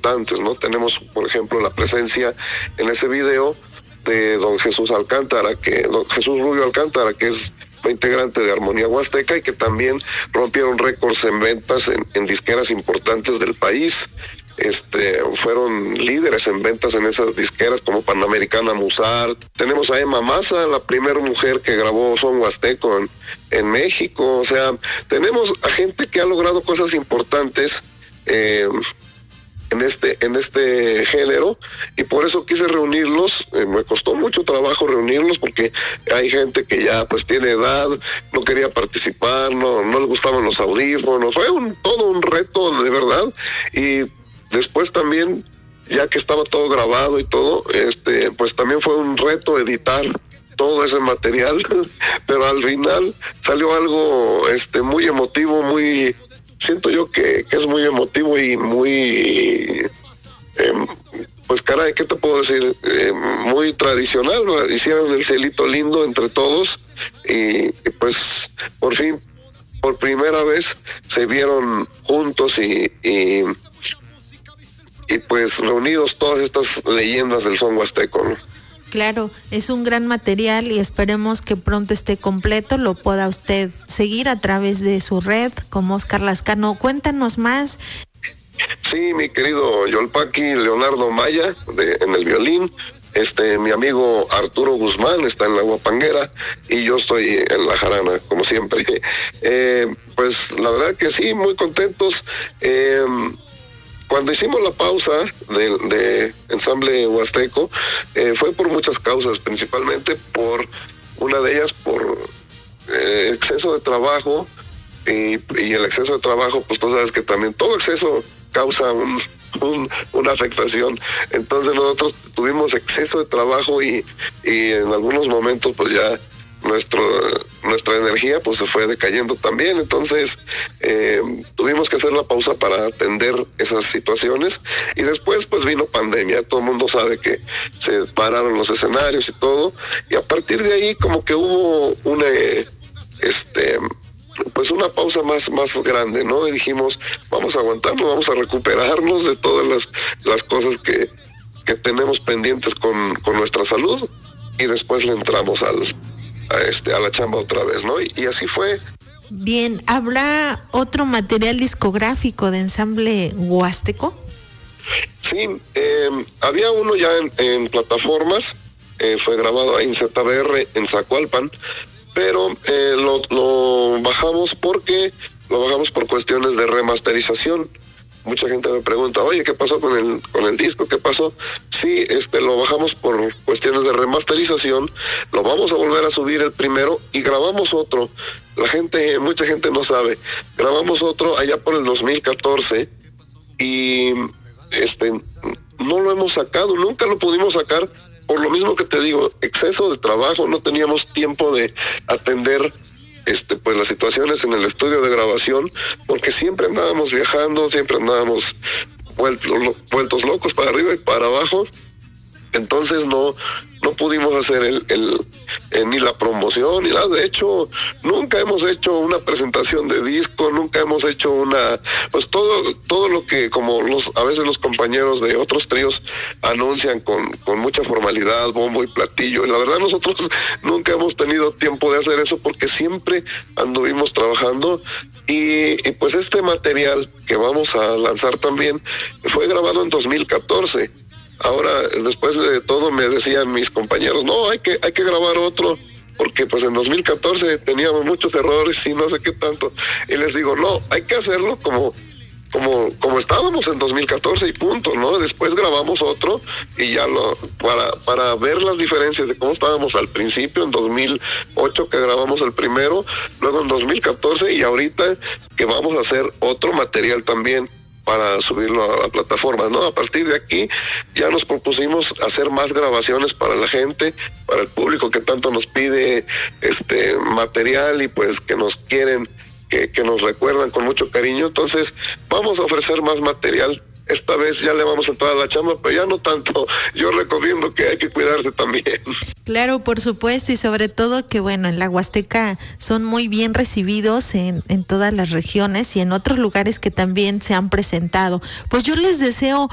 importantes, ¿no? Tenemos, por ejemplo, la presencia en ese video de don Jesús Rubio Alcántara, que es integrante de Armonía Huasteca y que también rompieron récords en ventas en disqueras importantes del país. Fueron líderes en ventas en esas disqueras como Panamericana, Musart. Tenemos a Emma Maza, la primera mujer que grabó son huasteco en México. O sea, tenemos a gente que ha logrado cosas importantes en este género, y por eso quise reunirlos. Me costó mucho trabajo reunirlos porque hay gente que ya pues tiene edad, no quería participar, no le gustaban los audífonos. Fue todo un reto, de verdad. Y después también, ya que estaba todo grabado y todo, pues también fue un reto editar todo ese material, pero al final salió algo muy emotivo, siento yo que es muy emotivo y muy, pues caray, ¿qué te puedo decir? Muy tradicional, ¿no? Hicieron el cielito lindo entre todos y pues por fin, por primera vez se vieron juntos y pues reunidos todas estas leyendas del son huasteco, ¿no? Claro, es un gran material y esperemos que pronto esté completo, lo pueda usted seguir a través de su red como Oscar Lascano. Cuéntanos más. Sí, mi querido Yolpaqui, Leonardo Maya en el violín, mi amigo Arturo Guzmán está en la guapanguera y yo estoy en la jarana, como siempre. Pues la verdad que sí, muy contentos. Cuando hicimos la pausa de Ensamble Huasteco, fue por muchas causas, principalmente por una de ellas, por exceso de trabajo, y el exceso de trabajo, pues tú sabes que también todo exceso causa una afectación. Entonces nosotros tuvimos exceso de trabajo y en algunos momentos pues ya nuestra energía pues se fue decayendo también. Entonces tuvimos que hacer la pausa para atender esas situaciones, y después pues vino pandemia. Todo el mundo sabe que se pararon los escenarios y todo, y a partir de ahí como que hubo pues una pausa más grande, ¿no? Y dijimos, vamos a aguantarnos, vamos a recuperarnos de todas las cosas que tenemos pendientes con nuestra salud, y después le entramos a la chamba otra vez, ¿no? Y así fue. Bien, ¿habrá otro material discográfico de Ensamble Huasteco? Sí, había uno ya en plataformas, fue grabado ahí en ZBR, en Zacualpan, pero lo bajamos por cuestiones de remasterización. Mucha gente me pregunta, oye, ¿qué pasó con el disco? ¿Qué pasó? Sí, lo bajamos por cuestiones de remasterización, lo vamos a volver a subir el primero y grabamos otro. Mucha gente no sabe, grabamos otro allá por el 2014 y no lo hemos sacado, nunca lo pudimos sacar, por lo mismo que te digo, exceso de trabajo, no teníamos tiempo de atender pues las situaciones en el estudio de grabación, porque siempre andábamos viajando, siempre andábamos vueltos locos para arriba y para abajo. Entonces no pudimos hacer ni la promoción ni nada. De hecho, nunca hemos hecho una presentación de disco, nunca hemos hecho pues todo lo que como a veces los compañeros de otros tríos anuncian con mucha formalidad, bombo y platillo. Y la verdad nosotros nunca hemos tenido tiempo de hacer eso porque siempre anduvimos trabajando. Y pues este material que vamos a lanzar también fue grabado en 2014. Ahora, después de todo, me decían mis compañeros, no, hay que grabar otro, porque pues en 2014 teníamos muchos errores y no sé qué tanto. Y les digo, no, hay que hacerlo como estábamos en 2014 y punto, ¿no? Después grabamos otro y ya para ver las diferencias de cómo estábamos al principio, en 2008 que grabamos el primero, luego en 2014 y ahorita que vamos a hacer otro material también para subirlo a la plataforma, ¿no? A partir de aquí ya nos propusimos hacer más grabaciones para la gente, para el público que tanto nos pide material y pues que nos quieren, que nos recuerdan con mucho cariño. Entonces vamos a ofrecer más material. Esta vez ya le vamos a entrar a la chamba, pero ya no tanto. Yo recomiendo que hay que cuidarse también. Claro, por supuesto, y sobre todo que bueno, en la Huasteca son muy bien recibidos en todas las regiones y en otros lugares que también se han presentado. Pues yo les deseo